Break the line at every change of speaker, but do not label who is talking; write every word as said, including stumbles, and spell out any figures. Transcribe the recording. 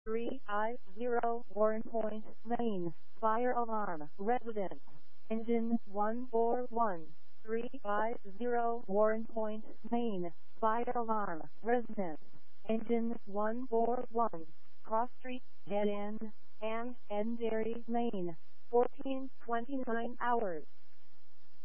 three five zero Warren Point, Maine. Fire alarm. Residence. Engine one four one. three five zero Warren Point, Maine. Fire alarm. Residence. Engine one four one. Cross Street, Dead End, and Edenderry, Maine. fourteen twenty-nine hours.